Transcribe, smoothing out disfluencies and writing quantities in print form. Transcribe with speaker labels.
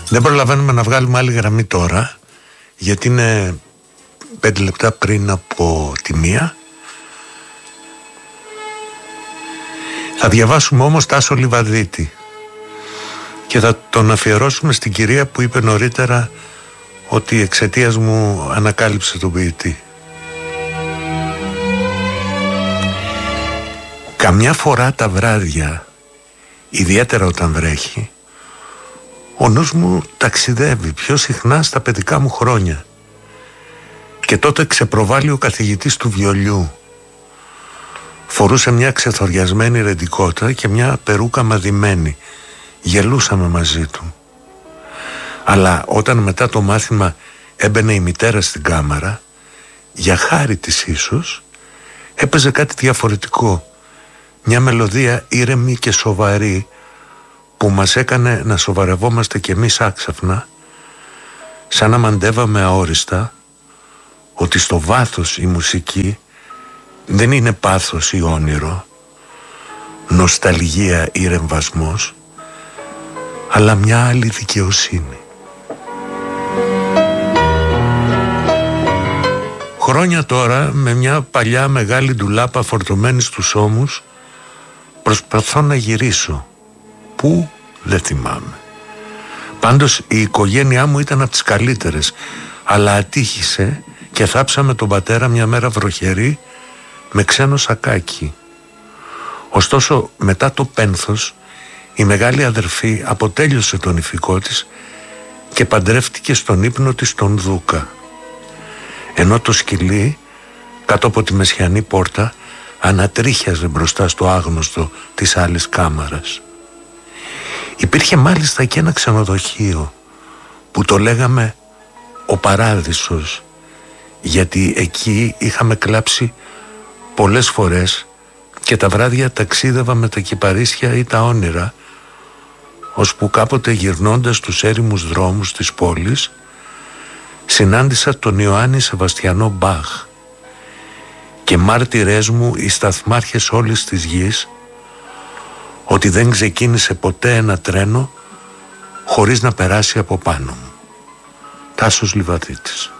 Speaker 1: Δεν προλαβαίνουμε να βγάλουμε άλλη γραμμή τώρα, γιατί είναι 5 λεπτά πριν από τη 1. Θα διαβάσουμε όμως Τάσο Λιβαδίτη και θα τον αφιερώσουμε στην κυρία που είπε νωρίτερα ότι εξαιτίας μου ανακάλυψε τον ποιητή. Καμιά φορά τα βράδια, ιδιαίτερα όταν βρέχει, ο νους μου ταξιδεύει πιο συχνά στα παιδικά μου χρόνια. Και τότε ξεπροβάλλει ο καθηγητής του βιολιού. Φορούσε μια ξεθοριασμένη ρεντικότα και μια περούκα μαδημένη. Γελούσαμε μαζί του. Αλλά όταν μετά το μάθημα έμπαινε η μητέρα στην κάμαρα, για χάρη της ίσως, έπαιζε κάτι διαφορετικό. Μια μελωδία ήρεμη και σοβαρή που μας έκανε να σοβαρευόμαστε κι εμείς άξαφνα, σαν να μαντεύαμε αόριστα ότι στο βάθος η μουσική δεν είναι πάθος ή όνειρο, νοσταλγία ή ρεμβασμός, αλλά μια άλλη δικαιοσύνη. Χρόνια τώρα, με μια παλιά μεγάλη ντουλάπα φορτωμένη στους ώμους, προσπαθώ να γυρίσω. Πού? Δεν θυμάμαι. Πάντως η οικογένειά μου ήταν από τις καλύτερες, αλλά ατύχησε και θάψαμε τον πατέρα μια μέρα βροχερή με ξένο σακάκι. Ωστόσο μετά το πένθος η μεγάλη αδερφή αποτέλειωσε τον υφικό της και παντρεύτηκε στον ύπνο της τον Δούκα, ενώ το σκυλί κάτω από τη μεσιανή πόρτα ανατρίχιαζε μπροστά στο άγνωστο της άλλης κάμαρας. Υπήρχε μάλιστα και ένα ξενοδοχείο που το λέγαμε ο Παράδεισος, γιατί εκεί είχαμε κλάψει πολλές φορές και τα βράδια ταξίδευα με τα κυπαρίσια ή τα όνειρα, ώσπου κάποτε γυρνώντας τους έρημους δρόμους της πόλης συνάντησα τον Ιωάννη Σεβαστιανό Μπαχ και μάρτυρές μου οι σταθμάρχες όλης της γης ότι δεν ξεκίνησε ποτέ ένα τρένο χωρίς να περάσει από πάνω μου. Τάσος Λιβαδίτης.